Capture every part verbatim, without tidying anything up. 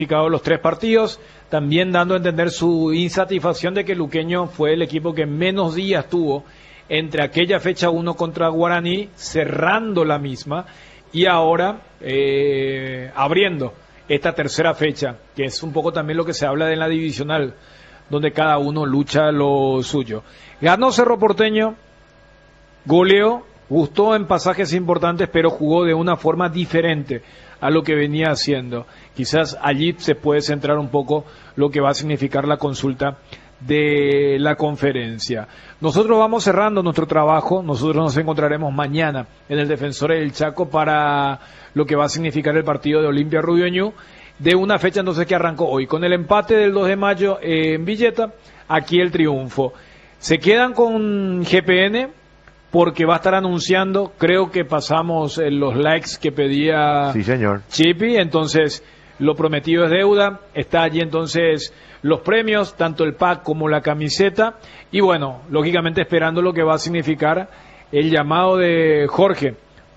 los tres partidos, también dando a entender su insatisfacción de que Luqueño fue el equipo que menos días tuvo entre aquella fecha uno contra Guaraní, cerrando la misma, y ahora eh, abriendo esta tercera fecha, que es un poco también lo que se habla de la divisional, donde cada uno lucha lo suyo. Ganó Cerro Porteño, goleó, gustó en pasajes importantes, pero jugó de una forma diferente a lo que venía haciendo. Quizás allí se puede centrar un poco lo que va a significar la consulta de la conferencia. Nosotros vamos cerrando nuestro trabajo, nosotros nos encontraremos mañana en el Defensor del Chaco para lo que va a significar el partido de Olimpia Rubio Ñu, de una fecha entonces que arrancó hoy, con el empate del dos de mayo en Villeta, aquí el triunfo. Se quedan con G P N, porque va a estar anunciando, creo que pasamos en los likes que pedía sí, señor. Chipi, entonces lo prometido es deuda, está allí entonces los premios, tanto el pack como la camiseta, y bueno, lógicamente esperando lo que va a significar el llamado de Jorge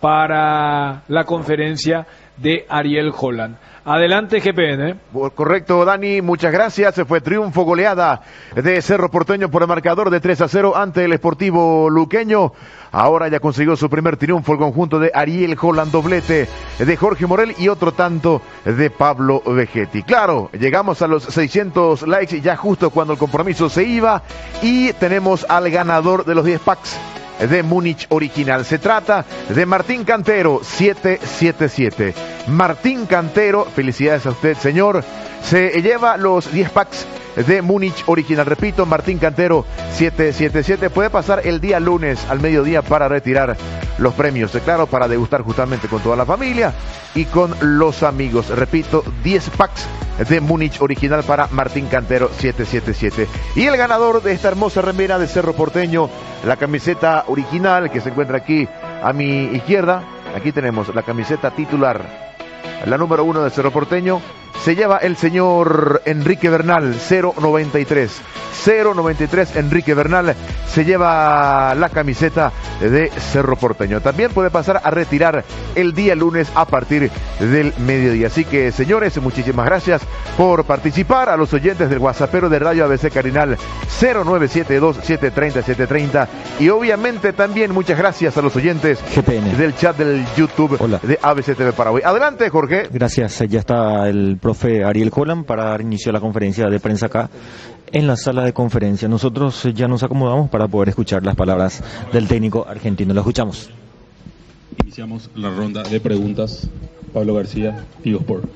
para la conferencia de Ariel Holland. Adelante, G P N. Correcto, Dani, muchas gracias. Fue triunfo, goleada de Cerro Porteño por el marcador de tres a cero ante el Sportivo Luqueño. Ahora ya consiguió su primer triunfo el conjunto de Ariel Holland, doblete de Jorge Morel y otro tanto de Pablo Vegetti. Claro, llegamos a los seiscientos likes ya justo cuando el compromiso se iba, y tenemos al ganador de los diez packs de Múnich original. Se trata de Martín Cantero, siete siete siete. Martín Cantero, felicidades a usted, señor. Se lleva los diez packs de Múnich original. Repito, Martín Cantero, siete siete siete. Puede pasar el día lunes al mediodía para retirar los premios, claro, para degustar justamente con toda la familia y con los amigos. Repito, diez packs de Múnich original para Martín Cantero, siete siete siete. Y el ganador de esta hermosa remera de Cerro Porteño, la camiseta original que se encuentra aquí a mi izquierda. Aquí tenemos la camiseta titular, la número uno de Cerro Porteño. Se lleva el señor Enrique Bernal, cero noventa y tres. cero noventa y tres, Enrique Bernal se lleva la camiseta de Cerro Porteño. También puede pasar a retirar el día lunes a partir del mediodía. Así que, señores, muchísimas gracias por participar. A los oyentes del WhatsAppero de Radio A B C Carinal, cero nueve siete dos, siete tres cero, siete tres cero. Y obviamente también muchas gracias a los oyentes G P N del chat del YouTube. Hola. De A B C T V Paraguay. Adelante, Jorge. Gracias, ya está el profe Ariel Holland para dar inicio a la conferencia de prensa acá en la sala de conferencia. Nosotros ya nos acomodamos para poder escuchar las palabras del técnico argentino. Lo escuchamos. Iniciamos la ronda de preguntas. Pablo García, Tigo Sport.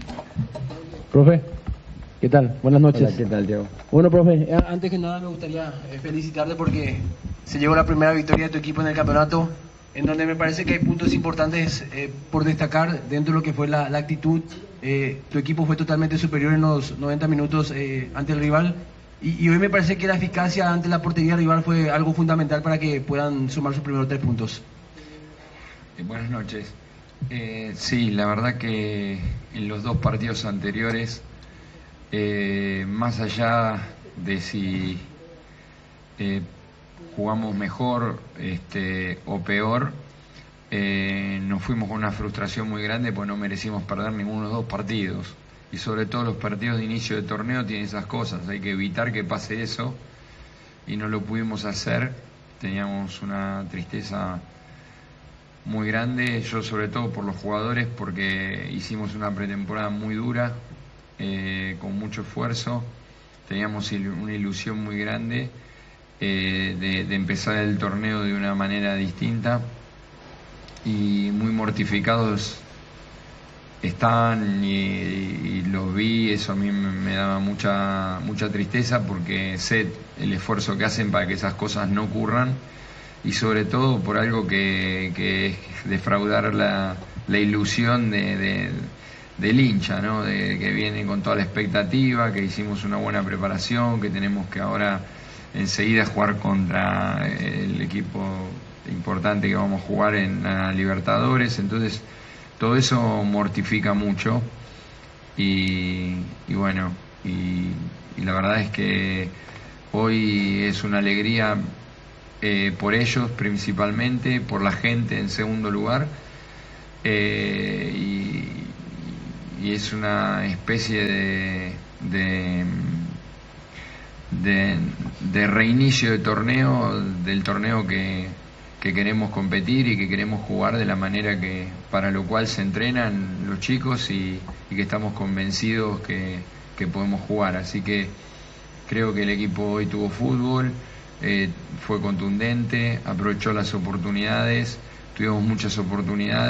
Profe, ¿qué tal? Buenas noches. Hola, ¿qué tal, Diego? Bueno, profe, antes que nada me gustaría felicitarte porque se llegó la primera victoria de tu equipo en el campeonato, en donde me parece que hay puntos importantes eh, por destacar dentro de lo que fue la, la actitud. Eh, tu equipo fue totalmente superior en los noventa minutos eh, ante el rival, y, y hoy me parece que la eficacia ante la portería rival fue algo fundamental para que puedan sumar sus primeros tres puntos. Eh, buenas noches. Eh, sí, la verdad que en los dos partidos anteriores, eh, más allá de si eh, jugamos mejor este, o peor, eh, nos fuimos con una frustración muy grande porque no merecimos perder ninguno de los dos partidos. Y sobre todo los partidos de inicio de torneo tienen esas cosas, hay que evitar que pase eso, y no lo pudimos hacer. Teníamos una tristeza muy grande, yo sobre todo por los jugadores, porque hicimos una pretemporada muy dura, eh, con mucho esfuerzo, teníamos una ilusión muy grande eh, de, de empezar el torneo de una manera distinta, y muy mortificados están, y, y los vi. Eso a mí me daba mucha mucha tristeza, porque sé el esfuerzo que hacen para que esas cosas no ocurran, y sobre todo por algo que, que es defraudar la, la ilusión de, de, del hincha, ¿no? De, que viene con toda la expectativa, que hicimos una buena preparación, que tenemos que ahora enseguida jugar contra el equipo importante que vamos a jugar en la Libertadores. Entonces todo eso mortifica mucho, y, y bueno, y, y la verdad es que hoy es una alegría eh, por ellos principalmente, por la gente en segundo lugar, eh, y, y es una especie de, de, de, de reinicio de torneo, del torneo que, que queremos competir y que queremos jugar de la manera que para lo cual se entrenan los chicos y, y que estamos convencidos que, que podemos jugar. Así que creo que el equipo hoy tuvo fútbol, eh, fue contundente, aprovechó las oportunidades, tuvimos muchas oportunidades.